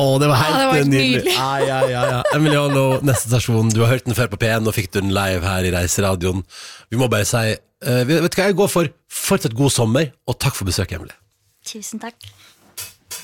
det var det var helt helt nydelig. Ja. Emiliano, neste stasjon. Du har hørt den før på P1, og fikk du den live her i Reiseradioen. Vi må bare si, vet du hva, jeg går for fortsatt god sommer, og takk for besøket, Emilie. Tusen takk.